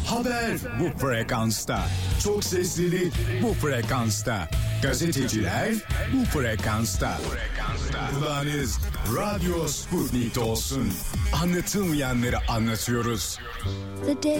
Haber bu frekansta. Çok seslilik bu frekansta. Gazeteciler bu frekansta. Kulağınız Radyo Sputnik'te olsun. Anlatılmayanları anlatıyoruz. The day